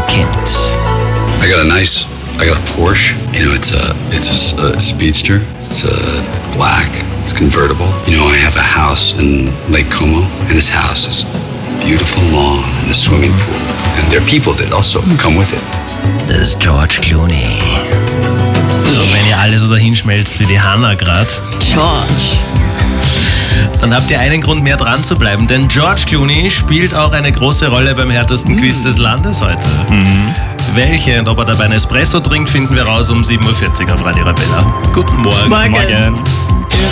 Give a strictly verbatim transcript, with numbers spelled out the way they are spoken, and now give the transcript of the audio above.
Kind. I got a nice, I got a Porsche. You know, it's a, it's a, a speedster. It's a black. It's convertible. You know, I have a house in Lake Como, and this house is beautiful lawn and a swimming pool. And there are people that also come with it. Das ist George Clooney. Yeah. Und wenn ihr alle so dahin schmelzt wie die Hannah gerade, George. dann habt ihr einen Grund mehr dran zu bleiben, denn George Clooney spielt auch eine große Rolle beim härtesten Quiz des Landes heute. Mhm. Welche und ob er dabei einen Espresso trinkt, finden wir raus um sieben Uhr vierzig auf Radio Arabella. Guten Morgen. Morgen. Morgen.